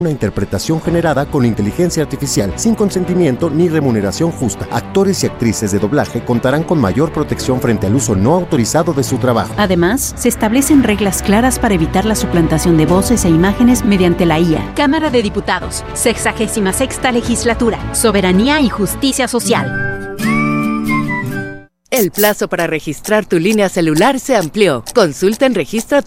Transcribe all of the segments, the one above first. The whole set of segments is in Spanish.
Una interpretación generada con inteligencia artificial, sin consentimiento ni remuneración justa. Actores y actrices de doblaje contarán con mayor protección frente al uso no autorizado de su trabajo. Además, se establecen reglas claras para evitar la suplantación de voces e imágenes mediante la IA. Cámara de Diputados, 66ª Legislatura, Soberanía y Justicia Social. El plazo para registrar tu línea celular se amplió. Consulta en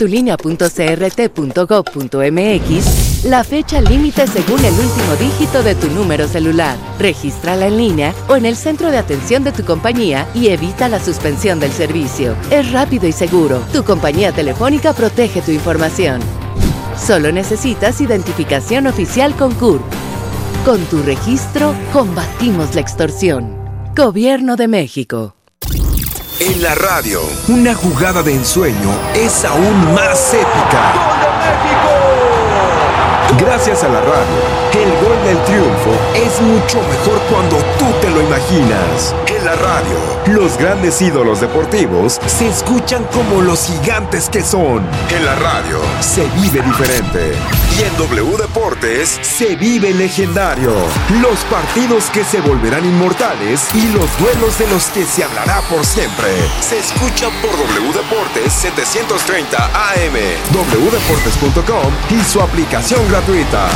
registratulinea.crt.gov.mx la fecha límite según el último dígito de tu número celular. Regístrala en línea o en el centro de atención de tu compañía y evita la suspensión del servicio. Es rápido y seguro. Tu compañía telefónica protege tu información. Solo necesitas identificación oficial con CURP. Con tu registro, combatimos la extorsión. Gobierno de México. En la radio, una jugada de ensueño es aún más épica. ¡Gol de México! Gracias a la radio, el gol del triunfo es mucho mejor cuando tú te lo imaginas. En la radio, los grandes ídolos deportivos se escuchan como los gigantes que son. En la radio, se vive diferente. Y en W Deportes, se vive legendario. Los partidos que se volverán inmortales y los duelos de los que se hablará por siempre. Se escuchan por W Deportes 730 AM, wdeportes.com y su aplicación gratuita.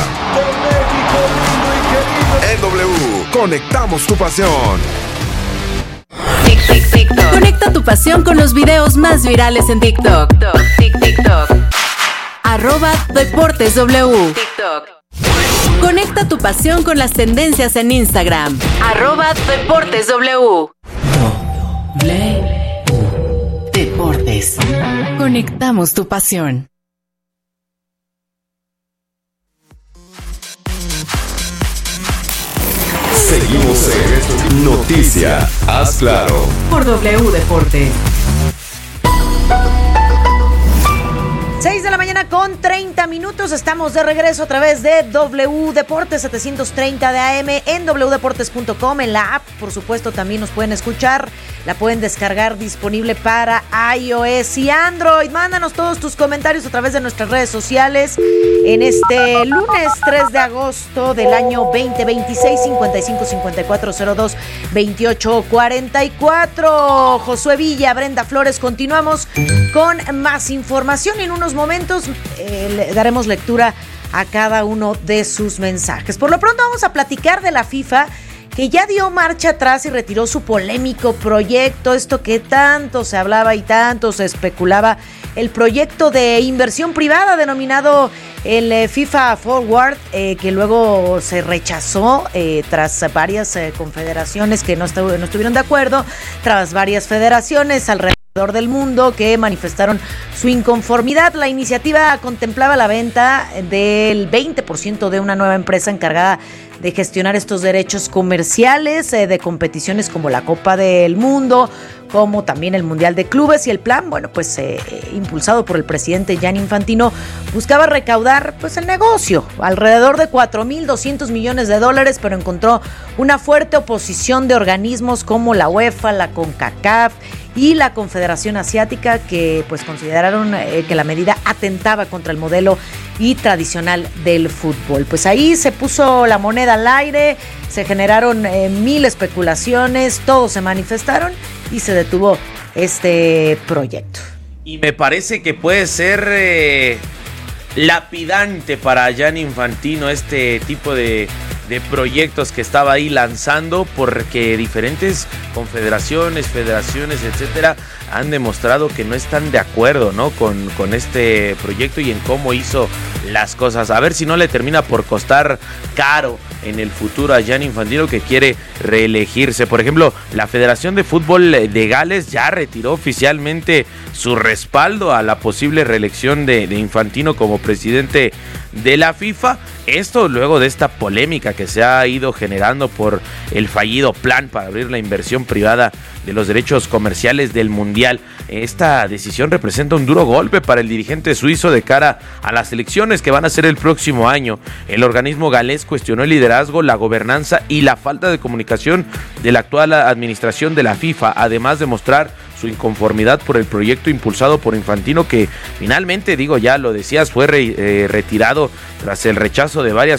En W, conectamos tu pasión. Conecta tu pasión con los videos más virales en TikTok. @DeportesW. Conecta tu pasión con las tendencias en Instagram. @DeportesW. Deportes. Conectamos tu pasión. Seguimos en Noticia, haz claro. Por W Deportes. 6 de la mañana con 30 minutos. Estamos de regreso a través de W Deportes 730 de AM en wdeportes.com, en la app. Por supuesto, también nos pueden escuchar. La pueden descargar, disponible para iOS y Android. Mándanos todos tus comentarios a través de nuestras redes sociales. En este lunes 3 de agosto del año 2026, 55 54 02 28 44. Josué Villa, Brenda Flores. Continuamos con más información. En unos momentos le daremos lectura a cada uno de sus mensajes. Por lo pronto vamos a platicar de la FIFA, que ya dio marcha atrás y retiró su polémico proyecto, esto que tanto se hablaba y tanto se especulaba, el proyecto de inversión privada denominado el FIFA Forward, que luego se rechazó tras varias confederaciones que no estuvieron de acuerdo, tras varias federaciones alrededor del mundo que manifestaron su inconformidad. La iniciativa contemplaba la venta del 20% de una nueva empresa encargada de gestionar estos derechos comerciales de competiciones como la Copa del Mundo, como también el Mundial de Clubes. Y el plan, bueno, pues impulsado por el presidente Gianni Infantino, buscaba recaudar pues el negocio, alrededor de $4,200 millones, pero encontró una fuerte oposición de organismos como la UEFA, la CONCACAF y la Confederación Asiática, que pues consideraron que la medida atentaba contra el modelo y tradicional del fútbol. Pues ahí se puso la moneda al aire, se generaron 1000 especulaciones, todos se manifestaron y se detuvo este proyecto. Y me parece que puede ser lapidante para Gianni Infantino este tipo de proyectos que estaba ahí lanzando, porque diferentes confederaciones, federaciones, etcétera, han demostrado que no están de acuerdo, ¿no? con este proyecto y en cómo hizo las cosas. A ver si no le termina por costar caro en el futuro a Gianni Infantino, que quiere reelegirse. Por ejemplo, la Federación de Fútbol de Gales ya retiró oficialmente su respaldo a la posible reelección de Infantino como presidente de la FIFA. Esto luego de esta polémica que se ha ido generando por el fallido plan para abrir la inversión privada de los derechos comerciales del Mundial. Esta decisión representa un duro golpe para el dirigente suizo de cara a las elecciones que van a ser el próximo año. El organismo galés cuestionó el liderazgo, la gobernanza y la falta de comunicación de la actual administración de la FIFA, además de mostrar su inconformidad por el proyecto impulsado por Infantino, que finalmente, digo, ya lo decías, fue retirado tras el rechazo de varias